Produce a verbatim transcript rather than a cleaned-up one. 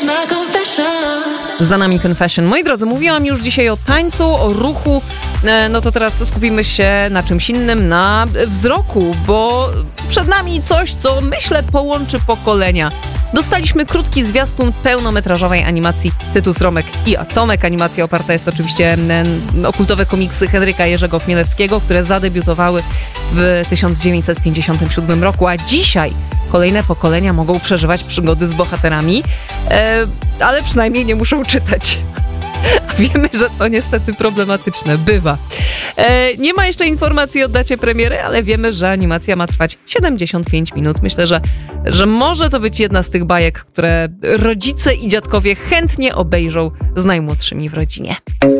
Za nami Confession. Moi drodzy, mówiłam już dzisiaj o tańcu, o ruchu, no to teraz skupimy się na czymś innym, na wzroku, bo przed nami coś, co myślę połączy pokolenia. Dostaliśmy krótki zwiastun pełnometrażowej animacji Tytus, Romek i Atomek. Animacja oparta jest oczywiście o kultowe komiksy Henryka Jerzego Chmielewskiego, które zadebiutowały w tysiąc dziewięćset pięćdziesiątym siódmym roku, a dzisiaj kolejne pokolenia mogą przeżywać przygody z bohaterami, e, ale przynajmniej nie muszą czytać. A wiemy, że to niestety problematyczne. Bywa. E, nie ma jeszcze informacji o dacie premiery, ale wiemy, że animacja ma trwać siedemdziesiąt pięć minut. Myślę, że, że może to być jedna z tych bajek, które rodzice i dziadkowie chętnie obejrzą z najmłodszymi w rodzinie.